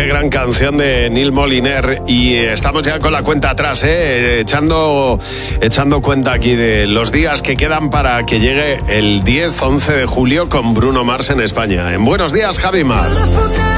Qué gran canción de Neil Moliner. Y estamos ya con la cuenta atrás, echando cuenta aquí de los días que quedan para que llegue el 10-11 de julio con Bruno Mars en España. En Buenos Días, Javi Mar.